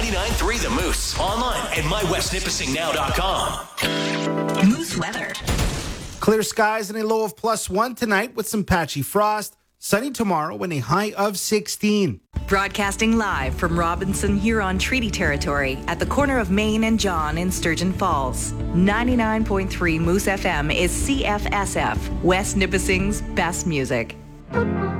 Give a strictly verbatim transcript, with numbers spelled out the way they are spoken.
ninety-nine point three The Moose. Online at my west nipissing now dot com. Moose weather. Clear skies and a low of plus one tonight with some patchy frost. Sunny tomorrow and a high of sixteen. Broadcasting live from Robinson Huron Treaty Territory at the corner of Main and John in Sturgeon Falls. ninety-nine point three Moose F M is C F S F, West Nipissing's best music.